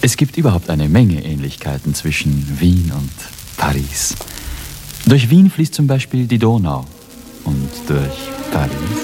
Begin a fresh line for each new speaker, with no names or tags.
Es gibt überhaupt eine Menge Ähnlichkeiten zwischen Wien und Paris. Durch Wien fließt zum Beispiel die Donau und durch Paris